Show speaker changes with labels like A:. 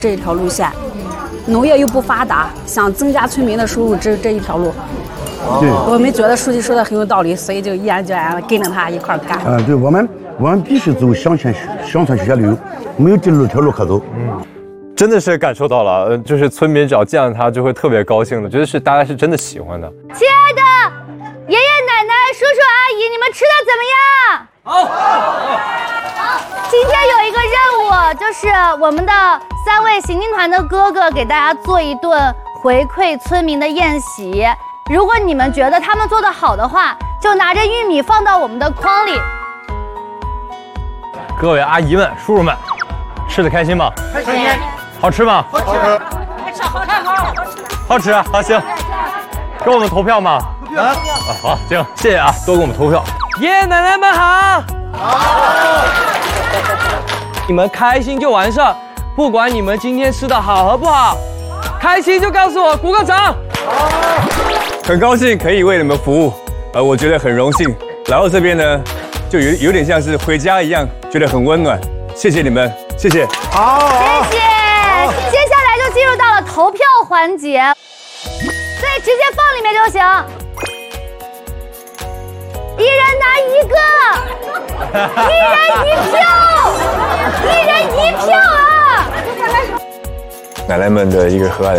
A: 这一条路线，农业又不发达，想增加村民的收入，这一条路。
B: 对，
A: 我们觉得书记说的很有道理，所以就毅然决然的跟着他一块儿干。
B: 对，我们必须走乡村学校路，没有第二条路可走。
C: 真的是感受到了，就是村民只要见到他就会特别高兴的，觉得是大家是真的喜欢的。
D: 亲爱的爷爷奶奶、叔叔阿姨，你们吃的怎么样？好。今天有一个任务，就是我们的3位行军团的哥哥给大家做一顿回馈村民的宴席。如果你们觉得他们做得好的话，就拿着玉米放到我们的筐里。
C: 各位阿姨们、叔叔们，吃得开心吗？开心。好吃吗？好吃。好看吗？好吃。好，行。给我们投票吗？投票。好，行，谢谢啊，多给我们投票。
E: 爷爷奶奶们好。好。你们开心就完事儿，不管你们今天吃的好和不好，开心就告诉我，鼓个掌。
F: 很高兴可以为你们服务，我觉得很荣幸。来到这边呢，就有点像是回家一样，觉得很温暖。谢谢你们，谢谢。
D: 好，谢谢。接下来就进入到了投票环节，所以直接放里面就行。一人拿1个，一人1票，一人1票啊！
F: 奶奶们的一个和蔼的